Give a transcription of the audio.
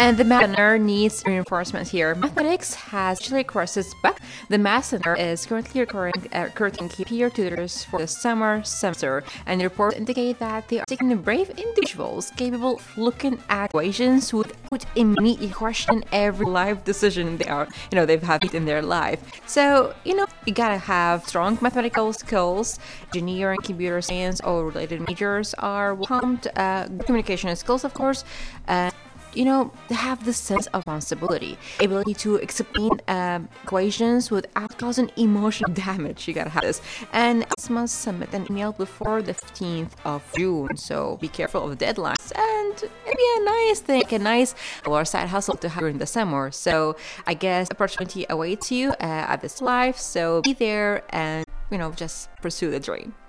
And the Math Center needs reinforcement here. Mathematics has actually courses, but the Math Center is currently recruiting peer tutors for the summer semester, and reports indicate that they are taking brave individuals capable of looking at equations without immediately questioning every life decision they've had in their life. So, you gotta have strong mathematical skills. Engineering, computer science, or related majors are welcomed. Communication skills, of course. They have the sense of responsibility, ability to explain equations without causing emotional damage. You gotta have this. And must submit an email before the 15th of June, so be careful of deadlines. And it'd be a nice thing, a nice or side hustle to have during the summer. So I guess opportunity awaits you at this life. So be there and just pursue the dream.